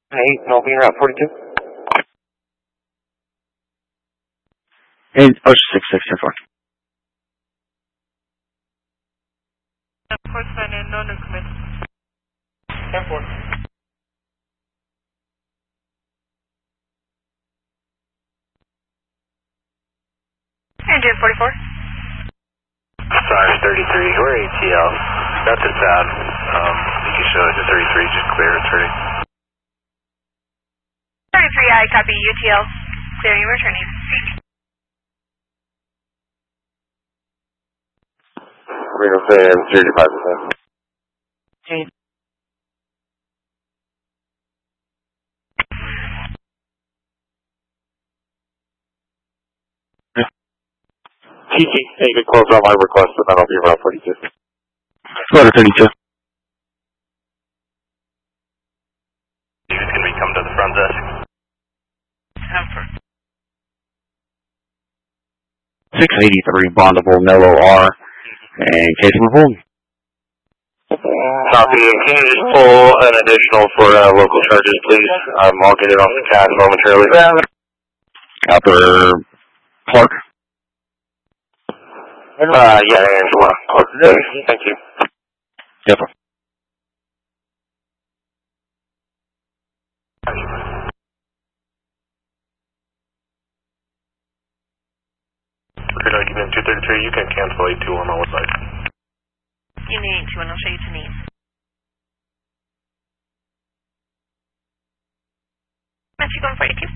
Hey, I'll be Route 42. And Ocean 6674. Horseman and no commit. 10-4. Engine 44. Sorry, 33. We're ATL. That's in town. You can show it to 33, just clear, it's ready. 33, I copy UTL. Clearing and returning. Reno Fan, 35%. TT, hey, you can close out my request, and then I'll be Route 42. Florida 32. Can we come to the front desk? 683 bondable, no OR, and case removed. Copy. Can you just pull an additional for local charges, please? I'll get it off the CAD momentarily. Copper Clark. Yeah, Angela. Thank you. Yep. Good argument, 233, you can cancel 821 on my website. You need 821, I'll show you to need. Mexico 42.